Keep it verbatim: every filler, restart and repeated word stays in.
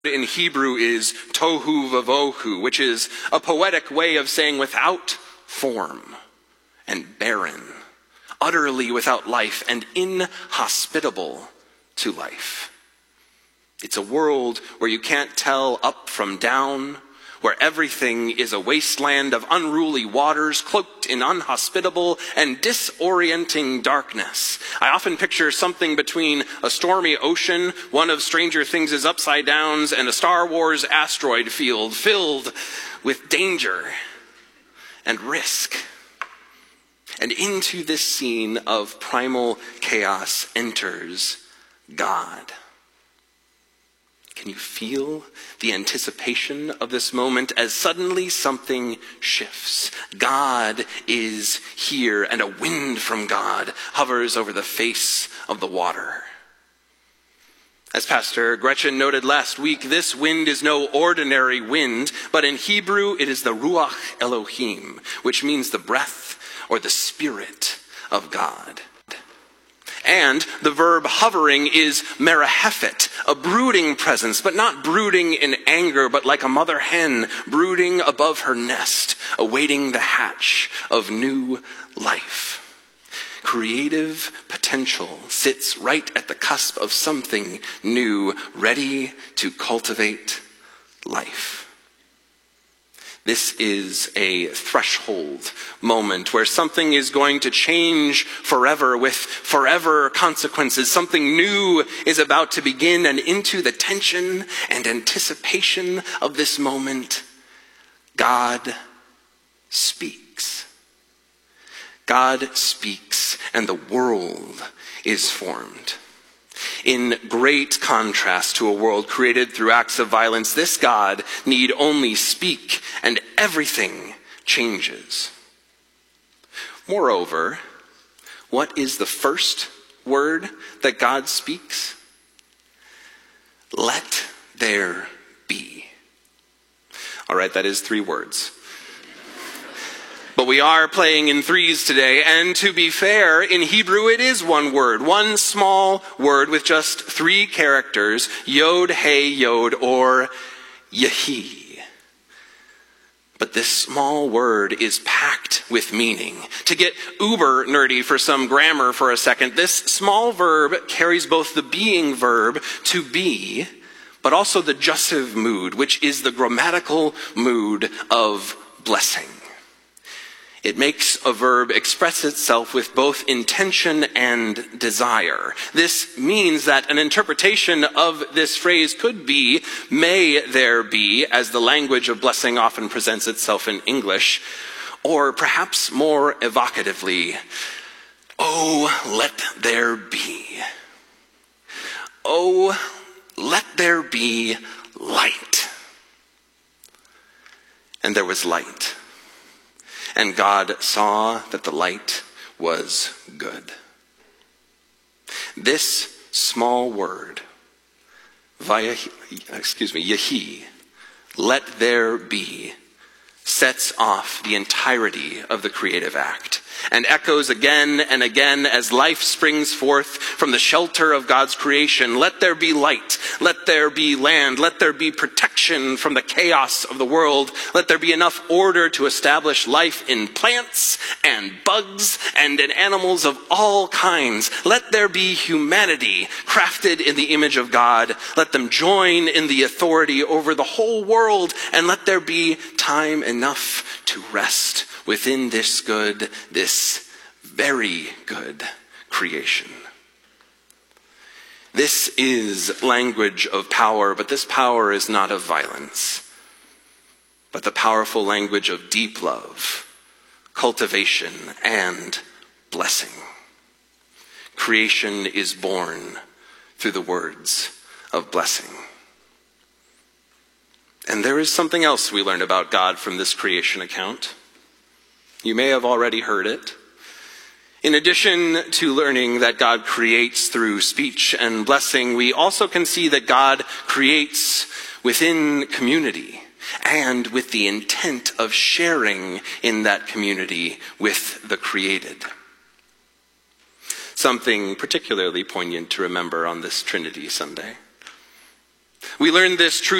in Hebrew is tohu vavohu, which is a poetic way of saying without form and barren, utterly without life and inhospitable to life. It's a world where you can't tell up from down, where everything is a wasteland of unruly waters cloaked in unhospitable and disorienting darkness. I often picture something between a stormy ocean, one of Stranger Things' upside downs, and a Star Wars asteroid field filled with danger and risk. And into this scene of primal chaos enters God. Can you feel the anticipation of this moment as suddenly something shifts? God is here, and a wind from God hovers over the face of the water. As Pastor Gretchen noted last week, this wind is no ordinary wind, but in Hebrew it is the Ruach Elohim, which means the breath or the spirit of God. And the verb hovering is merahephet, a brooding presence, but not brooding in anger, but like a mother hen brooding above her nest, awaiting the hatch of new life. Creative potential sits right at the cusp of something new, ready to cultivate life. This is a threshold moment where something is going to change forever with forever consequences. Something new is about to begin, and into the tension and anticipation of this moment, God speaks. God speaks, and the world is formed. In great contrast to a world created through acts of violence, this God need only speak and everything changes. Moreover, what is the first word that God speaks? Let there be. All right, that is three words. But we are playing in threes today, and to be fair, in Hebrew it is one word, one small word with just three characters, yod, hey, yod, or yehi. But this small word is packed with meaning. To get uber nerdy for some grammar for a second, this small verb carries both the being verb to be, but also the jussive mood, which is the grammatical mood of blessing. It makes a verb express itself with both intention and desire. This means that an interpretation of this phrase could be, may there be, as the language of blessing often presents itself in English, or perhaps more evocatively, oh, let there be. Oh, let there be light. And there was light. And God saw that the light was good. This small word, via, excuse me, yehi, let there be, sets off the entirety of the creative act and echoes again and again as life springs forth from the shelter of God's creation. Let there be light. Let there be land. Let there be protection from the chaos of the world. Let there be enough order to establish life in plants and bugs and in animals of all kinds. Let there be humanity crafted in the image of God. Let them join in the authority over the whole world, and let there be time enough to rest within this good, this very good creation. This is language of power, but this power is not of violence, but the powerful language of deep love, cultivation, and blessing. Creation is born through the words of blessing. And there is something else we learn about God from this creation account. You may have already heard it. In addition to learning that God creates through speech and blessing, we also can see that God creates within community and with the intent of sharing in that community with the created. Something particularly poignant to remember on this Trinity Sunday. We learn this truth